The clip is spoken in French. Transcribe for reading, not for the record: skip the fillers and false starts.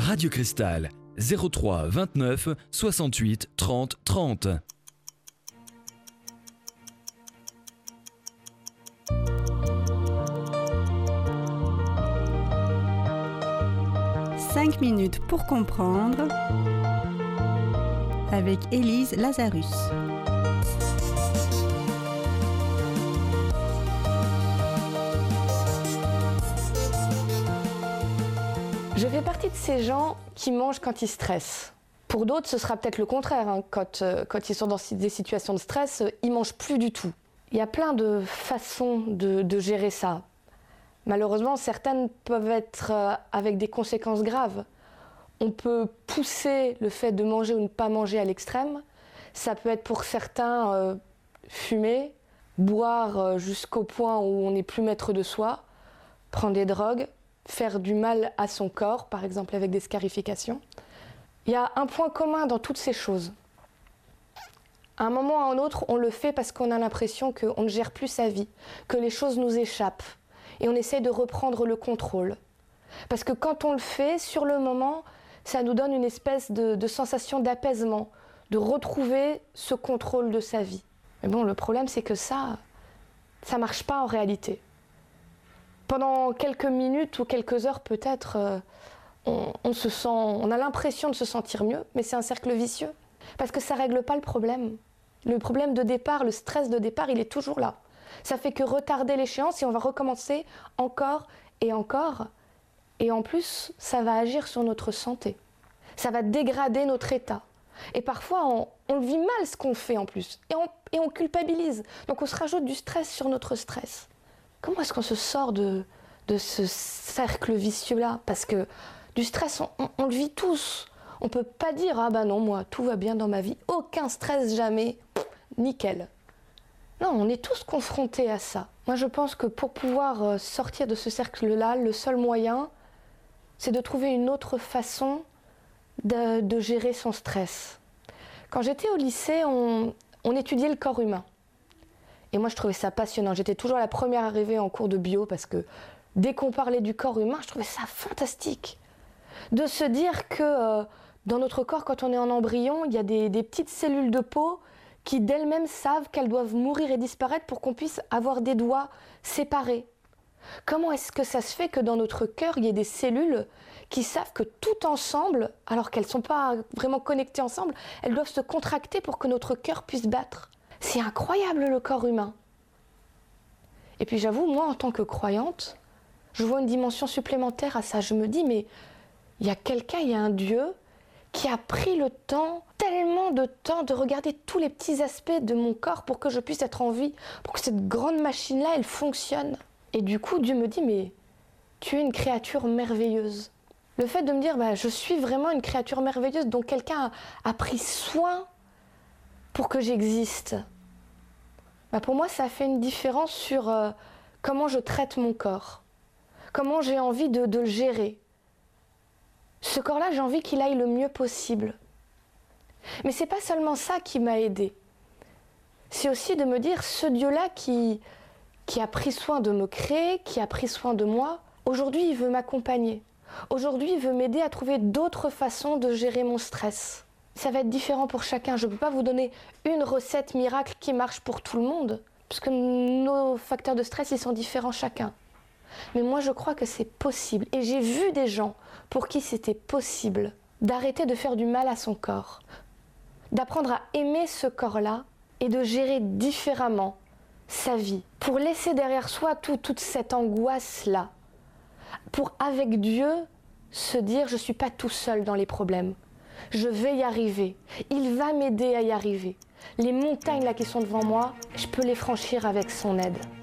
Radio Cristal, 03 29 68 30 30. Cinq minutes pour comprendre avec Élise Lazarus. Je fais partie de ces gens qui mangent quand ils stressent. Pour d'autres, ce sera peut-être le contraire. Quand ils sont dans des situations de stress, ils mangent plus du tout. Il y a plein de façons de gérer ça. Malheureusement, certaines peuvent être avec des conséquences graves. On peut pousser le fait de manger ou ne pas manger à l'extrême. Ça peut être pour certains fumer, boire jusqu'au point où on n'est plus maître de soi, prendre des drogues, faire du mal à son corps, par exemple avec des scarifications. Il y a un point commun dans toutes ces choses. À un moment ou à un autre, on le fait parce qu'on a l'impression qu'on ne gère plus sa vie, que les choses nous échappent. Et on essaie de reprendre le contrôle. Parce que quand on le fait, sur le moment, ça nous donne une espèce de sensation d'apaisement, de retrouver ce contrôle de sa vie. Mais bon, le problème, c'est que ça marche pas en réalité. Pendant quelques minutes ou quelques heures peut-être, on a l'impression de se sentir mieux, mais c'est un cercle vicieux. Parce que ça ne règle pas le problème. Le problème de départ, le stress de départ, il est toujours là. Ça fait que retarder l'échéance et on va recommencer encore et encore. Et en plus, ça va agir sur notre santé. Ça va dégrader notre état. Et parfois, on vit mal ce qu'on fait en plus. Et on culpabilise. Donc on se rajoute du stress sur notre stress. Comment est-ce qu'on se sort de ce cercle vicieux-là? Parce que du stress, on le vit tous. On ne peut pas dire « Ah ben non, moi, tout va bien dans ma vie. Aucun stress, jamais. Nickel. » Non, on est tous confrontés à ça. Moi, je pense que pour pouvoir sortir de ce cercle-là, le seul moyen, c'est de trouver une autre façon de gérer son stress. Quand j'étais au lycée, on étudiait le corps humain. Et moi, je trouvais ça passionnant. J'étais toujours la première arrivée en cours de bio parce que dès qu'on parlait du corps humain, je trouvais ça fantastique. De se dire que dans notre corps, quand on est en embryon, il y a des petites cellules de peau qui d'elles-mêmes savent qu'elles doivent mourir et disparaître pour qu'on puisse avoir des doigts séparés. Comment est-ce que ça se fait que dans notre cœur, il y ait des cellules qui savent que tout ensemble, alors qu'elles ne sont pas vraiment connectées ensemble, elles doivent se contracter pour que notre cœur puisse battre? C'est incroyable le corps humain. Et puis j'avoue, moi en tant que croyante, je vois une dimension supplémentaire à ça. Je me dis, mais il y a quelqu'un, il y a un Dieu qui a pris le temps, tellement de temps, de regarder tous les petits aspects de mon corps pour que je puisse être en vie, pour que cette grande machine-là, elle fonctionne. Et du coup, Dieu me dit, mais tu es une créature merveilleuse. Le fait de me dire, je suis vraiment une créature merveilleuse dont quelqu'un a pris soin pour que j'existe. Pour moi, ça fait une différence sur comment je traite mon corps, comment j'ai envie de le gérer. Ce corps-là, j'ai envie qu'il aille le mieux possible. Mais c'est pas seulement ça qui m'a aidée. C'est aussi de me dire, ce Dieu-là qui a pris soin de me créer, qui a pris soin de moi, aujourd'hui, il veut m'accompagner. Aujourd'hui, il veut m'aider à trouver d'autres façons de gérer mon stress. Ça va être différent pour chacun. Je ne peux pas vous donner une recette miracle qui marche pour tout le monde, parce que nos facteurs de stress, ils sont différents chacun. Mais moi, je crois que c'est possible. Et j'ai vu des gens pour qui c'était possible d'arrêter de faire du mal à son corps, d'apprendre à aimer ce corps-là et de gérer différemment sa vie, pour laisser derrière soi toute cette angoisse-là, pour avec Dieu se dire « je ne suis pas tout seul dans les problèmes ». Je vais y arriver. Il va m'aider à y arriver. Les montagnes là qui sont devant moi, je peux les franchir avec son aide.